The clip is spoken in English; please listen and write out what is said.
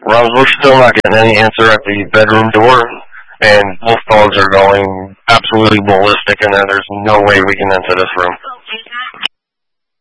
Rob, we're still not getting any answer at the bedroom door, and wolf dogs are going absolutely ballistic in there. There's no way we can enter this room.